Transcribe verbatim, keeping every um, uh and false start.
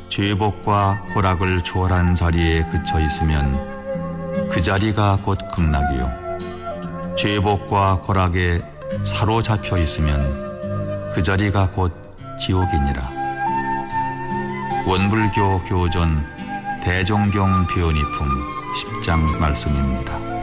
죄복과 고락을 초월한 자리에 그쳐 있으면 그 자리가 곧 극락이요, 죄복과 고락에 사로잡혀 있으면 그 자리가 곧 지옥이니라. 원불교 교전 대종경 변이품 십 장 말씀입니다.